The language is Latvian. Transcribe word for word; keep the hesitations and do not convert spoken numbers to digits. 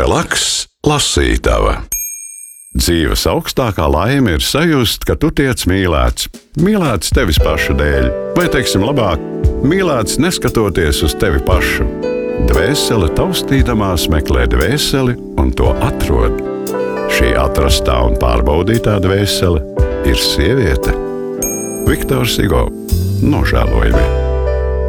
Relaks, lasītava. Dzīves augstākā laime ir sajust, ka tu tiec mīlēts. Mīlēts tevis paša dēļ, vai teiksim labāk, mīlēts neskatoties uz tevi pašu. Dvēsele taustīdamās meklē dvēseli un to atrod. Šī atrastā un pārbaudītā dvēsele ir sieviete. Viktors Hugo, Nožēlojamie.